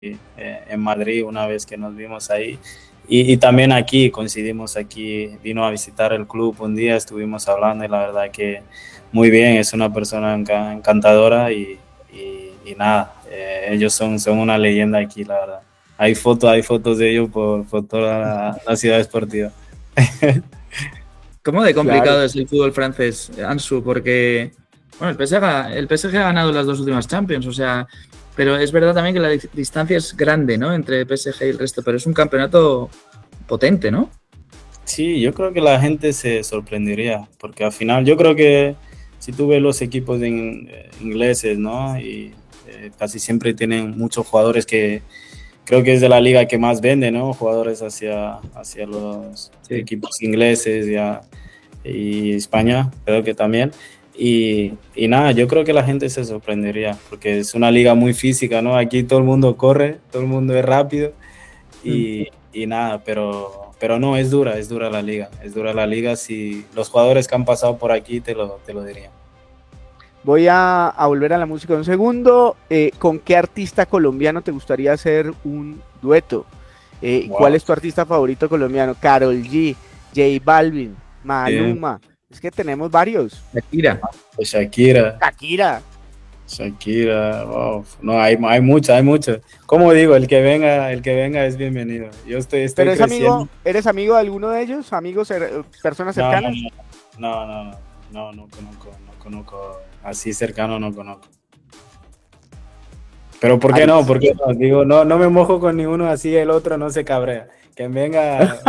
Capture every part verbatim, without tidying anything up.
eh, en Madrid una vez que nos vimos ahí. Y, y también aquí, coincidimos aquí, vino a visitar el club un día, estuvimos hablando y la verdad que muy bien, es una persona enca- encantadora y, y, y nada, eh, ellos son, son una leyenda aquí, la verdad. Hay fotos, hay fotos de ellos por, por toda la, la ciudad esportiva. ¿Cómo de Claro. complicado es el fútbol francés, Ansu? Porque bueno, el P S G, el P S G ha ganado las dos últimas Champions, o sea, pero es verdad también que la distancia es grande, ¿no? Entre P S G y el resto, pero es un campeonato potente, ¿no? Sí, yo creo que la gente se sorprendería, porque al final yo creo que si tú ves los equipos de in- eh, ingleses, ¿no? Y eh, casi siempre tienen muchos jugadores que creo que es de la liga que más vende, ¿no? Jugadores hacia, hacia los Sí. equipos ingleses y, a- y España, creo que también. Y, y nada, yo creo que la gente se sorprendería, porque es una liga muy física, ¿no? Aquí todo el mundo corre, todo el mundo es rápido Mm. y, y nada, pero, pero no, es dura, es dura la liga, es dura la liga. Si los jugadores que han pasado por aquí te lo, te lo dirían. Voy a, a volver a la música un segundo. Eh, ¿con qué artista colombiano te gustaría hacer un dueto? Eh, ¿Cuál Wow. es tu artista favorito colombiano? Karol G, J Balvin, Bien, Maluma. Es que tenemos varios. Shakira. pues Shakira, Shakira. Shakira, wow. No, hay, hay mucho, hay mucho. Como digo, el que venga, el que venga es bienvenido. Yo estoy, estoy ¿Pero es creciendo. amigo, eres amigo de alguno de ellos? ¿Amigos, cer- personas No, no, cercanas? no, no, no, no, no conozco, no conozco, así cercano no conozco. Pero ¿por qué Ahí no? ¿Por qué sí. no? Digo, no, no me mojo con ninguno, así el otro no se cabrea. Que venga.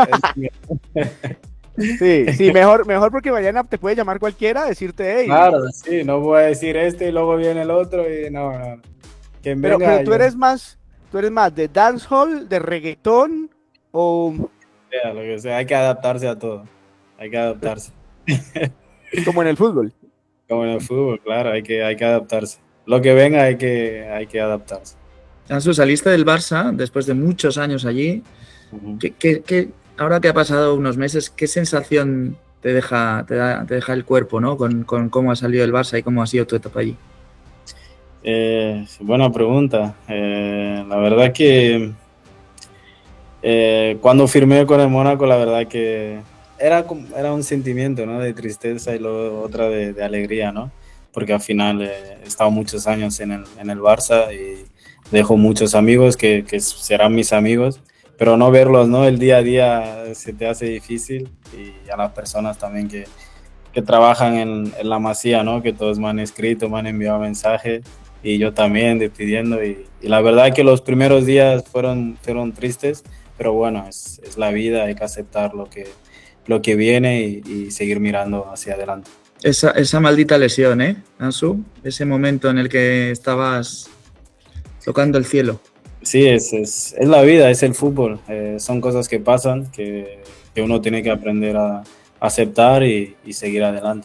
Sí, sí, mejor, mejor porque mañana te puede llamar cualquiera, decirte, hey, Claro, sí, no voy a decir este y luego viene el otro y no, no, no. Quien pero, pero venga, tú yo, eres más, tú eres más de dancehall, de reggaetón o sea, lo que sea, hay que adaptarse a todo, hay que adaptarse. como en el fútbol. Como en el fútbol, claro, hay que, hay que adaptarse. Lo que venga hay que, hay que adaptarse. Ansu, saliste del Barça después de muchos años allí. Ujú. ¿Qué, qué, qué, ahora que ha pasado unos meses, ¿qué sensación te deja, te da, te deja el cuerpo, ¿no? Con, con cómo ha salido el Barça y cómo ha sido tu etapa allí. Eh, buena pregunta. Eh, la verdad que eh, cuando firmé con el Mónaco, la verdad que era, como- era un sentimiento, ¿no? De tristeza y luego otra de, de alegría, ¿no? Porque al final eh, he estado muchos años en el, en el Barça y dejo muchos amigos que, que serán mis amigos, pero no verlos, ¿no? El día a día se te hace difícil y a las personas también que, que trabajan en, en la Masía, ¿no? Que todos me han escrito, me han enviado mensajes y yo también despidiendo y, y la verdad que los primeros días fueron, fueron tristes, pero bueno, es, es la vida, hay que aceptar lo que, lo que viene y, y seguir mirando hacia adelante. Esa, esa maldita lesión, ¿eh, Ansu? Ese momento en el que estabas tocando el cielo. Sí, es, es, es la vida, es el fútbol, eh, son cosas que pasan que, que uno tiene que aprender a aceptar y, y seguir adelante.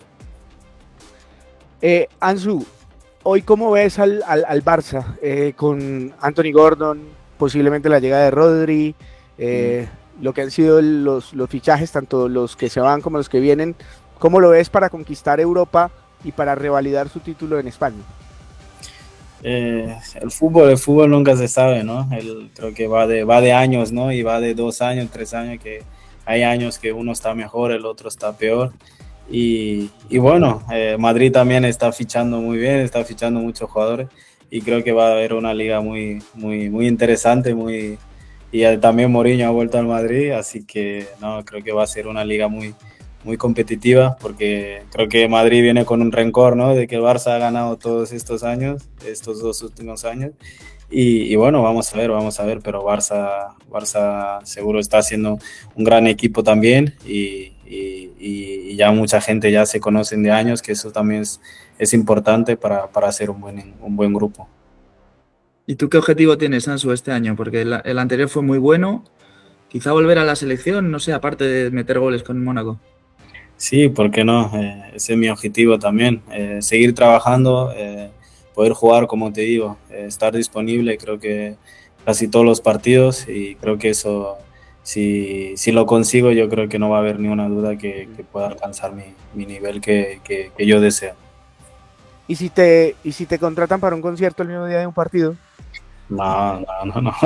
Eh, Ansu, hoy cómo ves al, al, al Barça eh, con Anthony Gordon, posiblemente la llegada de Rodri, Mm. eh, lo que han sido los, los fichajes, tanto los que se van como los que vienen, ¿cómo lo ves para conquistar Europa y para revalidar su título en España? Eh, el fútbol, el fútbol nunca se sabe, ¿no? El, creo que va de, va de años, ¿no? Y va de dos años, tres años, que hay años que uno está mejor, el otro está peor. Y, y bueno, eh, Madrid también está fichando muy bien, está fichando muchos jugadores y creo que va a haber una liga muy, muy, muy interesante, muy, y eh, también Mourinho ha vuelto al Madrid, así que no, creo que va a ser una liga muy, muy competitiva porque creo que Madrid viene con un rencor, ¿no? De que el Barça ha ganado todos estos años, estos dos últimos años. Y, y bueno, vamos a ver, vamos a ver, pero Barça, Barça seguro está haciendo un gran equipo también y, y, y ya mucha gente ya se conocen de años, que eso también es, es importante para, para hacer un buen, un buen grupo. ¿Y tú qué objetivo tienes, Ansu, este año? Porque el, el anterior fue muy bueno. Quizá volver a la selección, no sé, aparte de meter goles con Mónaco. Sí, ¿por qué no? Eh, ese es mi objetivo también, eh, seguir trabajando, eh, poder jugar, como te digo, eh, estar disponible, creo que casi todos los partidos y creo que eso, si, si lo consigo, yo creo que no va a haber ninguna duda que, que pueda alcanzar mi, mi nivel que, que, que yo deseo. ¿Y si, te, ¿Y si te contratan para un concierto el mismo día de un partido? No, no, no, no.